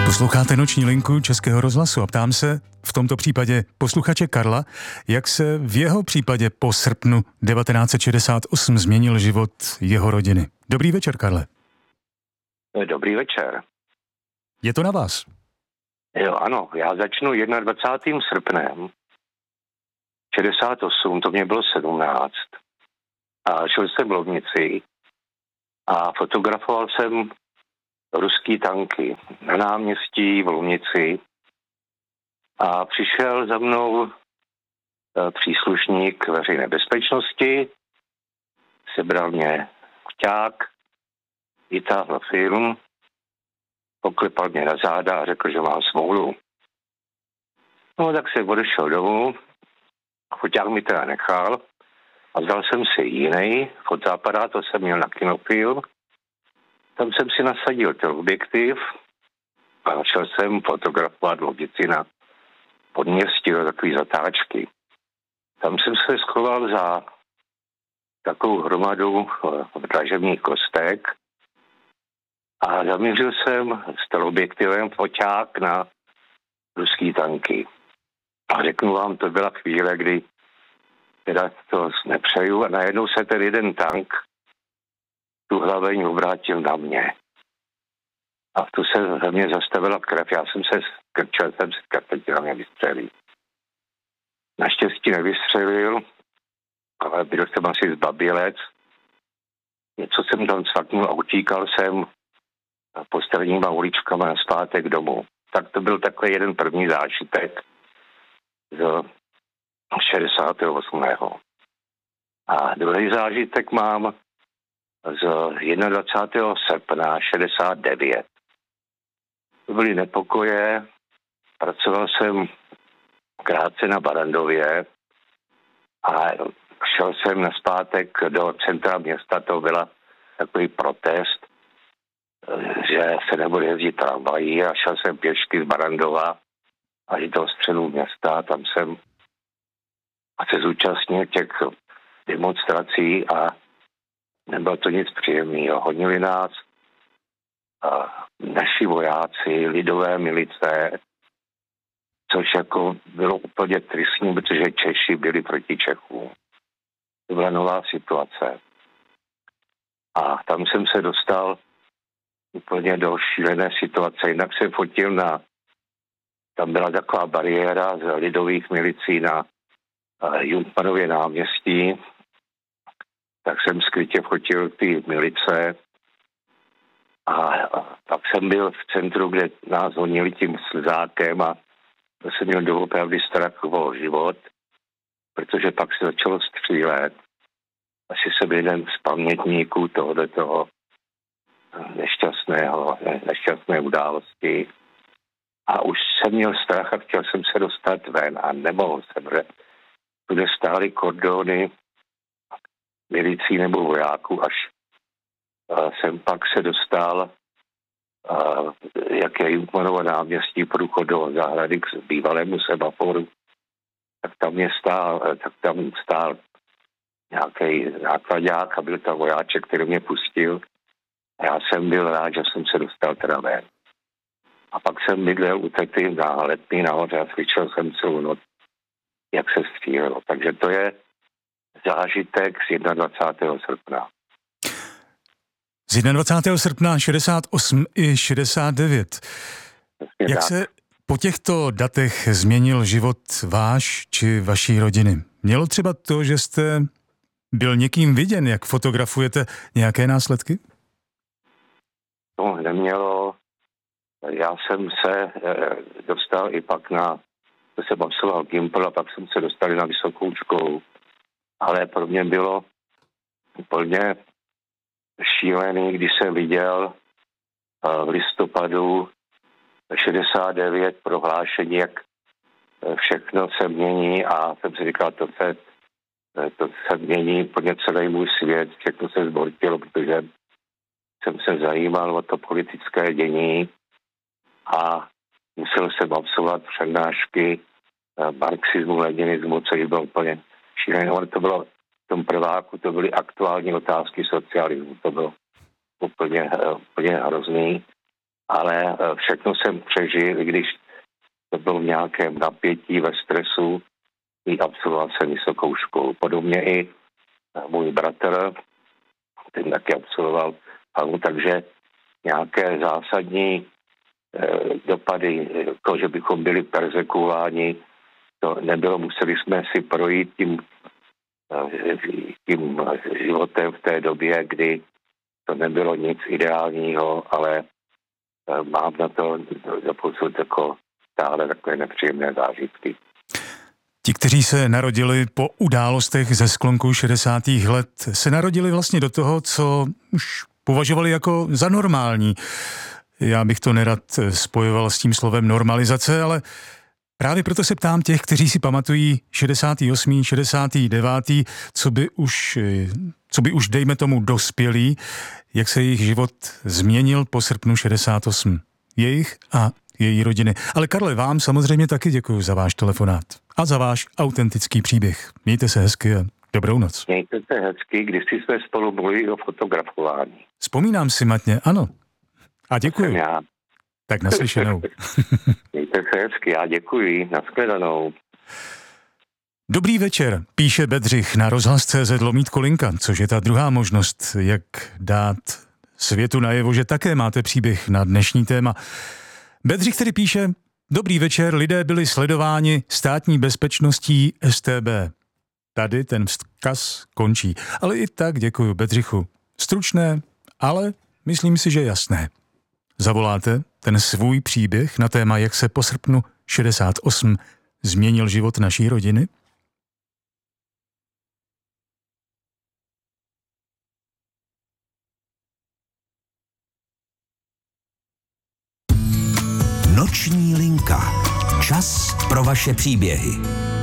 Posloucháte Noční linku Českého rozhlasu a ptám se v tomto případě posluchače Karla, jak se v jeho případě po srpnu 1968 změnil život jeho rodiny. Dobrý večer, Karle. Dobrý večer. Je to na vás. Jo, ano, já začnu 21. srpnem 68, to mě bylo 17. A šel jsem v Lovnici a fotografoval jsem ruský tanky na náměstí v Lovnici a přišel za mnou příslušník veřejné bezpečnosti, sebral mě vťák, vytáhl film, poklepal mě na záda a řekl, že mám smůlu. No tak jsem odešel domů, foťák mi teda nechal a vzal jsem si jiný fotoaparát, to jsem měl na kinofilm. Tam jsem si nasadil teleobjektiv a začal jsem fotografovat Lovnici na podměstí do takové zatáčky. Tam jsem se schoval za takovou hromadu dlažebních kostek a zamířil jsem s teleobjektivem foťák na ruský tanky. A řeknu vám, to byla chvíle, kdy teda to nepřeju a najednou se ten jeden tank tu hlaveň obrátil na mě. A tu se za mě zastavila krev. Já jsem se skrčel, jsem se skrčil, na mě vystřelil. Naštěstí nevystřelil, ale byl jsem asi zbabělec. Něco jsem tam cvaknul a utíkal jsem posledníma uličkama nazpátek domů. Tak to byl takový jeden první zážitek z 68. A druhý zážitek mám z 21. srpna 69. To byly nepokoje, pracoval jsem krátce na Barandově a šel jsem nazpátek do centra města, to byla takový protest, že se nebude jezdit tramvají a šel jsem pěšky z Barandova až do středu města, tam jsem se zúčastnil těch demonstrací a nebylo to nic příjemného. Honili nás naši vojáci, lidové milice, což jako bylo úplně tristní, protože Češi byli proti Čechům. To byla nová situace. A tam jsem se dostal úplně do šílené situace. Jinak jsem fotil tam byla taková bariéra z lidových milicí na Junkmanově náměstí, tak jsem skrytě fotil ty milice a pak jsem byl v centru, kde nás honili tím slzákem a to jsem měl doopravdy strach o život, protože pak se začalo střílet. Asi jsem jeden z pamětníků tohoto nešťastné události. A už jsem měl strach a chtěl jsem se dostat ven a nemohl jsem, že tude stály kordony milicí nebo vojáků, až jsem pak se dostal, jak je Junkmanova náměstí, průchod do zahrady k bývalému semaforu, tak tam stál nějaký základák a byl tam vojáček, který mě pustil. A já jsem byl rád, že jsem se dostal teda ven. A pak jsem bydlel u tety na Letný nahoře a slyšel jsem celou noc, jak se střílelo. Takže to je zážitek z 21. srpna. Z 21. srpna 68 i 69. Jak se po těchto datech změnil život váš či vaší rodiny? Mělo třeba to, že jste byl někým viděn, jak fotografujete, nějaké následky? To nemělo. Já jsem se dostal i pak to jsem absolvoval Gimpl a pak jsem se dostal na vysokou školu. Ale pro mě bylo úplně šílený, když jsem viděl v listopadu 69 prohlášení, jak všechno se mění a jsem si říkal, to se mění úplně celý můj svět, všechno se zbortilo, protože jsem se zajímal o to politické dění a musel jsem absolvovat přednášky marxismu, leninismu, což bylo úplně šílené. Ale to bylo v tom prváku, to byly aktuální otázky socialismu, to bylo úplně hrozný. ale všechno jsem přežil, i když to bylo v nějakém napětí, ve stresu, i absolvoval jsem vysokou školu. Podobně i můj bratr, ten taky absolvoval, takže nějaké zásadní dopady, to, že bychom byli perzekuováni, to nebylo, museli jsme si projít tím životem v té době, kdy to nebylo nic ideálního, ale mám na to doposud jako stále takové nepříjemné zážitky. Ti, kteří se narodili po událostech ze sklonku 60. let, se narodili vlastně do toho, co už považovali jako za normální. Já bych to nerad spojoval s tím slovem normalizace, ale právě proto se ptám těch, kteří si pamatují 68., 69., co by už dejme tomu dospělí, jak se jejich život změnil po srpnu 68. Jejich a její rodiny. Ale Karle, vám samozřejmě taky děkuji za váš telefonát a za váš autentický příběh. Mějte se hezky a dobrou noc. Mějte se hezky, když jsme spolu mluvili o fotografování. Vzpomínám si matně, ano. A děkuji. Já. Tak naslyšenou. Mějte se hezky, já děkuji. Nashledanou. Dobrý večer, píše Bedřich na rozhlas.cz/Linka, což je ta druhá možnost, jak dát světu najevo, že také máte příběh na dnešní téma. Bedřich tedy píše: Dobrý večer, lidé byli sledováni státní bezpečností StB. Tady ten vzkaz končí. Ale i tak děkuji Bedřichu. Stručné, ale myslím si, že jasné. Zavoláte ten svůj příběh na téma, jak se po srpnu 68 změnil život naší rodiny? Noční linka. Čas pro vaše příběhy.